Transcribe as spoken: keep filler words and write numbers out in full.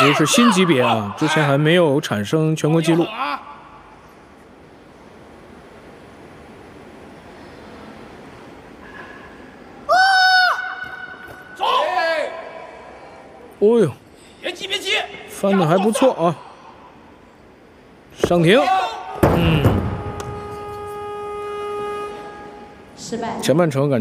实是新级别啊，之前还没有产生全国纪录。 走！ 哦呦， 别急别急， 翻的还不错啊！上停，嗯， 失败。 前半程感觉。